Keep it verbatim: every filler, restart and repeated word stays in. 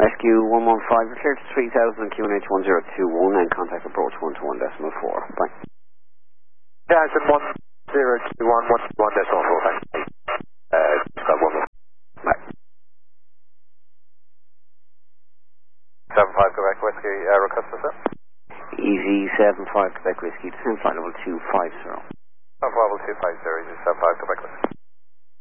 Rescue one one five, clear to three thousand, Q N H one zero two one, and contact approach one two one decimal four. Bye. Jackson one zero two one, one two one decimal four, thanks. Uh, Scott one more. Bye. seven five Quebec Whiskey, uh, request for sir? Easy seven five Quebec Whiskey, descend flight level two five zero. Level two five zero, easy seven five Quebec Whiskey.